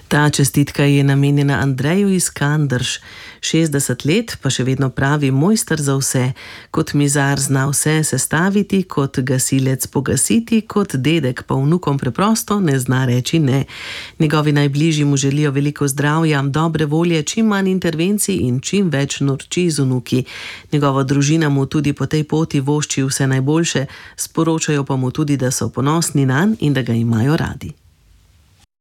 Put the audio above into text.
Ta čestitka je namenjena Andreju iz Kandrž. 60 let, pa še vedno pravi mojster za vse. Kot mizar zna vse sestaviti, kot gasilec pogasiti, kot dedek pa vnukom preprosto ne zna reči ne. Njegovi najbližji mu želijo veliko zdravja, dobre volje, čim manj intervencij in čim več norčij z vnuki. Njegova družina mu tudi po tej poti vošči vse najboljše, sporočajo pa mu tudi, da so ponosni nanj in da ga imajo radi.